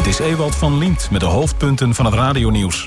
Dit is Ewald van Liemt met de hoofdpunten van het radionieuws.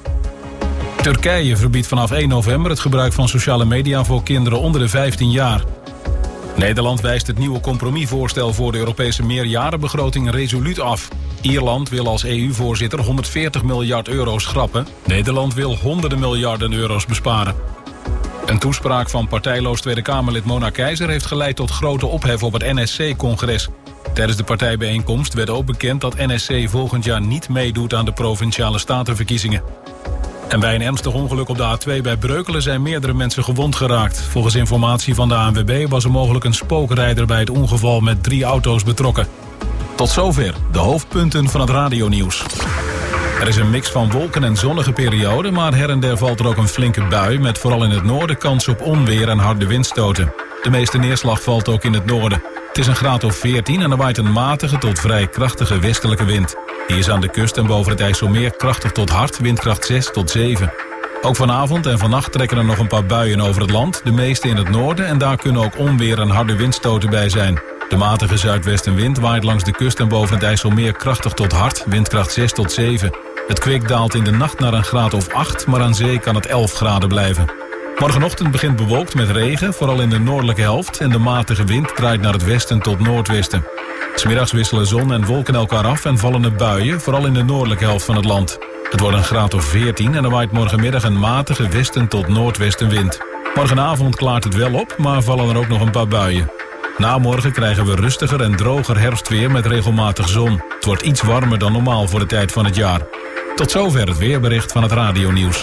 Turkije verbiedt vanaf 1 november het gebruik van sociale media voor kinderen onder de 15 jaar. Nederland wijst het nieuwe compromisvoorstel voor de Europese meerjarenbegroting resoluut af. Ierland wil als EU-voorzitter 140 miljard euro schrappen. Nederland wil honderden miljarden euro's besparen. Een toespraak van partijloos Tweede Kamerlid Mona Keizer heeft geleid tot grote ophef op het NSC-congres. Tijdens de partijbijeenkomst werd ook bekend dat NSC volgend jaar niet meedoet aan de Provinciale Statenverkiezingen. En bij een ernstig ongeluk op de A2 bij Breukelen zijn meerdere mensen gewond geraakt. Volgens informatie van de ANWB was er mogelijk een spookrijder bij het ongeval met 3 auto's betrokken. Tot zover de hoofdpunten van het radionieuws. Er is een mix van wolken en zonnige perioden, maar her en der valt er ook een flinke bui met vooral in het noorden kans op onweer en harde windstoten. De meeste neerslag valt ook in het noorden. Het is een graad of 14 en er waait een matige tot vrij krachtige westelijke wind. Die is aan de kust en boven het IJsselmeer krachtig tot hard, windkracht 6 tot 7. Ook vanavond en vannacht trekken er nog een paar buien over het land, de meeste in het noorden, en daar kunnen ook onweer en harde windstoten bij zijn. De matige zuidwestenwind waait langs de kust en boven het IJsselmeer krachtig tot hard, windkracht 6 tot 7. Het kwik daalt in de nacht naar een graad of 8, maar aan zee kan het 11 graden blijven. Morgenochtend begint bewolkt met regen, vooral in de noordelijke helft, en de matige wind draait naar het westen tot noordwesten. 'S Middags wisselen zon en wolken elkaar af en vallen er buien, vooral in de noordelijke helft van het land. Het wordt een graad of 14 en er waait morgenmiddag een matige westen tot noordwestenwind. Morgenavond klaart het wel op, maar vallen er ook nog een paar buien. Na morgen krijgen we rustiger en droger herfstweer met regelmatig zon. Het wordt iets warmer dan normaal voor de tijd van het jaar. Tot zover het weerbericht van het radionieuws.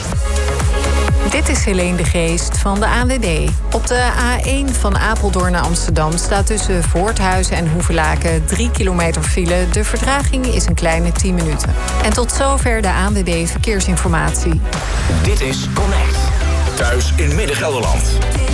Dit is Helene de Geest van de ANWB. Op de A1 van Apeldoorn naar Amsterdam staat tussen Voorthuizen en Hoevelaken 3 kilometer file. De vertraging is een kleine 10 minuten. En tot zover de ANWB Verkeersinformatie. Dit is Connect. Thuis in Midden-Gelderland.